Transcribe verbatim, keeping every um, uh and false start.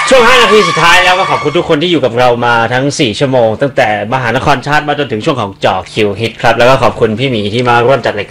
ช่วงห้านาทีสุดท้ายแล้วก็ขอบคุณทุกคนที่อยู่กับเรามาทั้งสี่ชั่วโมงตั้งแต่มหานครชาติมาจนถึงช่วงของเจาะคิวฮิตครับแล้วก็ขอบคุณพี่หมีที่มาร่วมจัดรายการ